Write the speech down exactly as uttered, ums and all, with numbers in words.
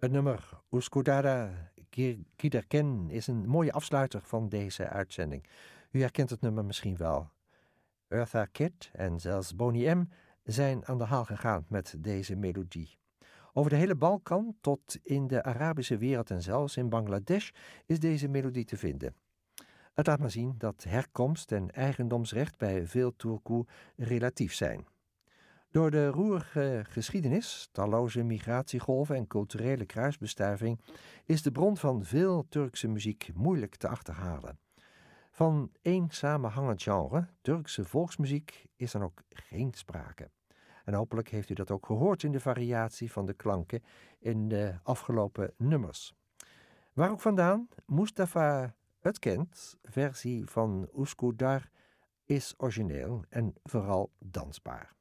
Het nummer Uskudara Giderken is een mooie afsluiter van deze uitzending. U herkent het nummer misschien wel. Eartha Kitt en zelfs Boney M. zijn aan de haal gegaan met deze melodie. Over de hele Balkan tot in de Arabische wereld en zelfs in Bangladesh is deze melodie te vinden. Het laat maar zien dat herkomst en eigendomsrecht bij veel Turku relatief zijn. Door de roerige geschiedenis, talloze migratiegolven en culturele kruisbestuiving is de bron van veel Turkse muziek moeilijk te achterhalen. Van één samenhangend genre, Turkse volksmuziek, is dan ook geen sprake. En hopelijk heeft u dat ook gehoord in de variatie van de klanken in de afgelopen nummers. Waar ook vandaan, Mustafa Özkent, versie van Uskudar, is origineel en vooral dansbaar.